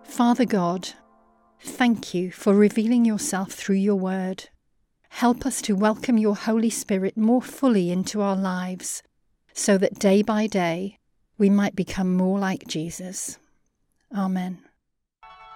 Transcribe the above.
Father God, thank you for revealing yourself through your word. Help us to welcome your Holy Spirit more fully into our lives, so that day by day we might become more like Jesus. Amen.